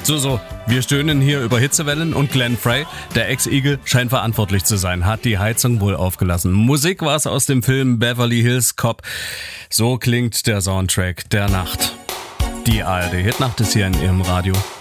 So, wir stöhnen hier über Hitzewellen und Glenn Frey, der Ex-Igel, scheint verantwortlich zu sein, hat die Heizung wohl aufgelassen. Musik war es aus dem Film Beverly Hills Cop. So klingt der Soundtrack der Nacht. Die ARD Hitnacht ist hier in Ihrem Radio.